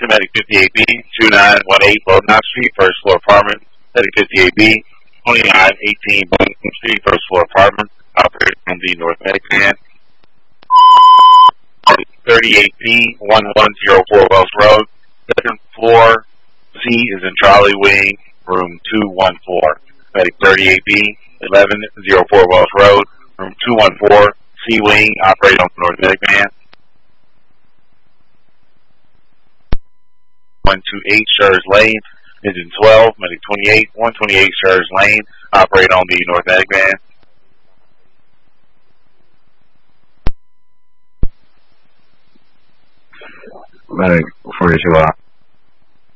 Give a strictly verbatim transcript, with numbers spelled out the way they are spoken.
to Medic fifty-eight B, two nine one eight Lower Knox Street, first floor apartment. Medic fifty-eight B, twenty-nine eighteen Bowling Street, first floor apartment. Operator from the North Medic Van. thirty-eight B, one one zero four Wells Road. Second floor, C is in Charlie Wing, room two one four. Medic thirty-eight B, eleven oh four Wells Road, room two one four, C Wing, operator on the North Medic Van. one twenty-eight Schurz Lane, engine twelve, Medic twenty-eight, one twenty-eight Schurz Lane, operate on the North Medic Van. Medic forty-two,